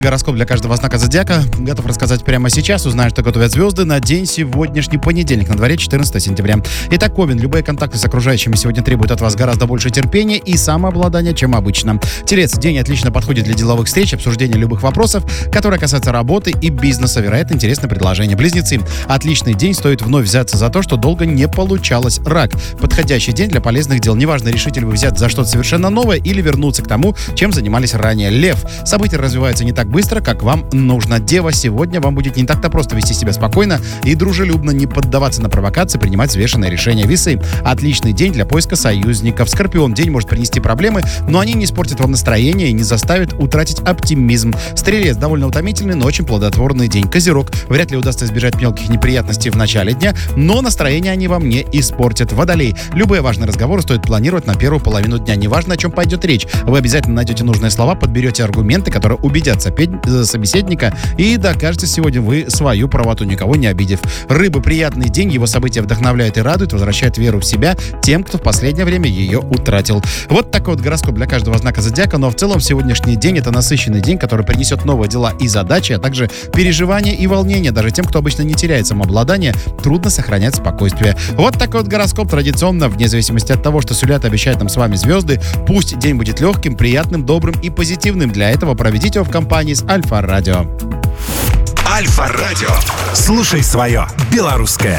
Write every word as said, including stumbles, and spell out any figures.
Гороскоп для каждого знака зодиака готов рассказать прямо сейчас. Узнаешь, что готовят звезды на день сегодняшний понедельник, на дворе четырнадцатое сентября. Итак, Овен, любые контакты с окружающими сегодня требуют от вас гораздо больше терпения и самообладания, чем обычно. Телец, день отлично подходит для деловых встреч, обсуждения любых вопросов, которые касаются работы и бизнеса. Вероятно, интересное предложение. Близнецы, отличный день, стоит вновь взяться за то, что долго не получалось. Рак, подходящий день для полезных дел. Неважно, решите ли вы взять за что-то совершенно новое или вернуться к тому, чем занимались ранее. Лев, события развиваются не так быстро, как вам нужно. Дева, сегодня вам будет не так-то просто вести себя спокойно и дружелюбно, не поддаваться на провокации, принимать взвешенные решения. Весы, отличный день для поиска союзников. Скорпион, день может принести проблемы, но они не испортят вам настроение и не заставят утратить оптимизм. Стрелец, довольно утомительный, но очень плодотворный день. Козерог, вряд ли удастся избежать мелких неприятностей в начале дня, но настроение они вам не испортят. Водолей, любые важные разговоры стоит планировать на первую половину дня. Неважно, о чем пойдет речь, вы обязательно найдете нужные слова, подберете аргументы, которые убедят собеседника, и докажете сегодня вы свою правоту, никого не обидев. Рыбы, приятный день, его события вдохновляют и радуют, возвращают веру в себя тем, кто в последнее время ее утратил. Вот такой вот гороскоп для каждого знака зодиака, но в целом сегодняшний день — это насыщенный день, который принесет новые дела и задачи, а также переживания и волнения. Даже тем, кто обычно не теряет самообладание, трудно сохранять спокойствие. Вот такой вот гороскоп традиционно, вне зависимости от того, что сулят, обещают нам с вами звезды. Пусть день будет легким, приятным, добрым и позитивным. Для этого проведите его в компании с Альфа Радио. Альфа Радио. Слушай свое белорусское.